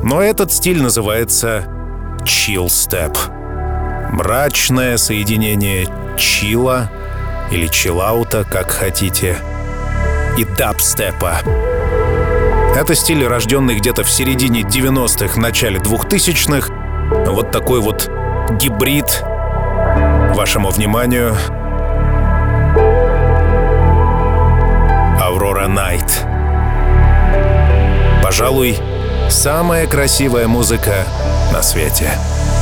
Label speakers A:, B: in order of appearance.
A: Но этот стиль называется чилл-степ. Мрачное соединение чилла или чиллаута, как хотите, и дабстепа. Это стиль, рожденный где-то в середине 90-х, начале 2000-х. Вот такой вот гибрид. Вашему вниманию Aurora Night. Пожалуй, самая красивая музыка на свете.